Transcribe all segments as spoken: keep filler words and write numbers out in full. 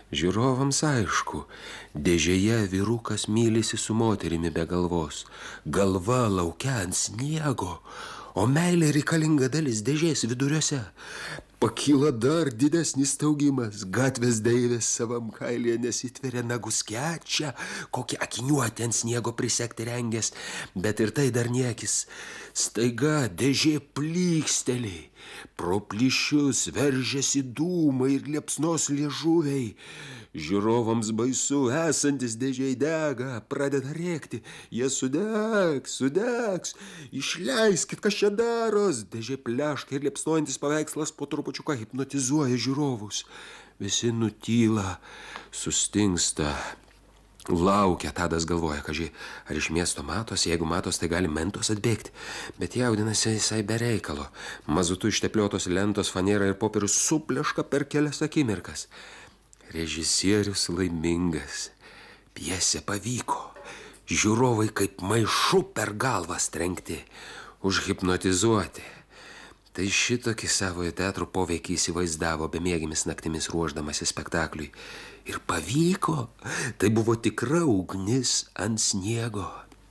Žiūrovams aišku, dėžėje vyrukas mylisi su moterimi be galvos, galva laukia ant sniego, o meilė reikalinga dalis dėžės viduriuose. Pakyla dar didesnis staugimas, gatvės deivės savam kailyje nesitveria, nagus kečia, kokį akiniuotę ant sniego prisekti rengės, bet ir tai dar niekis. Staiga dėžė plyksteli, pro plyšius veržiasi dūmai ir liepsnos liežuviai. Žiūrovams baisu, esantis dėžėj dega, pradeda rėkti. Jie sudegs, sudegs, išleiskit, kas čia daros. Dėžė pleška ir liepsnojantis paveikslas po trupučiuką hipnotizuoja žiūrovus. Visi nutyla, sustingsta. Laukia, Tadas galvoja, kaži, ar iš miesto matos, jeigu matos, tai gali mentos atbėgti. Bet jaudinasi visai be reikalo. Mazutu ištepliotos lentos, fanera ir popierius supleška per kelias akimirkas. Režisierius laimingas. Pjesė pavyko. Žiūrovai kaip maišu per galvą strenkti, užhipnotizuoti. Tai šitokį savojo teatro poveikį įsivaizdavo bemiegimis naktimis ruošdamasi spektakliui. Ir pavyko. Tai buvo tikra ugnis ant sniego.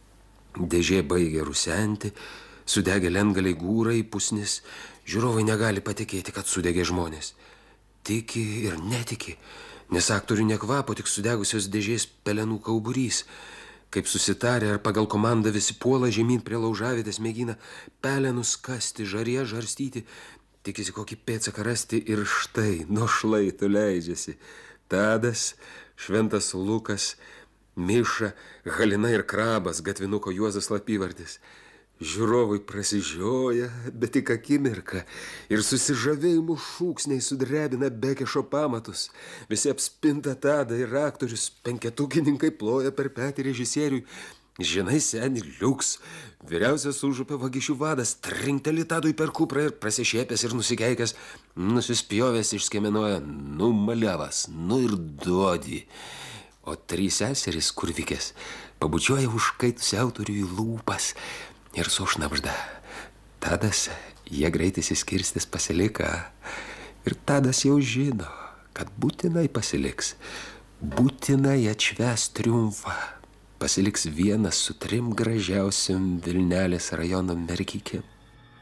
Dėžė baigė rusenti, sudegė lentgaliai gūrai pusnis. Žiūrovai negali patikėti, kad sudegė žmonės. Tiki ir netiki, nes aktorių nekvapo, tik sudegusios dėžės pelenų kauburys. Kaip susitarė ar pagal komandą visi puola žemyn prie laužavietės, mėgina pelenus kasti, žarė žarstyti, tikisi kokį pėdsaką rasti ir štai nuo šlaito leidžiasi. Tadas, Šventas Lukas, Miša, Halina ir Krabas, gatvinuko Juozas slapyvardis. Žiūrovai prasižioja, bet tik akimirką ir susižavėjimų šūksniai sudrebina Bekešo pamatus. Visi apspinta Tadą ir aktorius, penketukininkai ploja per petį režisieriui. Žinai, seni, liuks, vyriausias užupio vagišių vadas, trinkteli Tadui per kuprą ir prasišėpęs ir nusikeikęs, nusispjovęs išskemenoja, nu maliavas, nu ir duodi. O trys seserys kurvikės pabučiuoja užkaitusi autoriui lūpas ir sušnabžda. Tadas, jie greitai išsiskirstys pasilika. Ir Tadas jau žino, kad būtinai pasiliks, būtinai atšvęs triumfą. Pasiliks vienas su trim gražiausiam Vilnelės rajono mergikėm.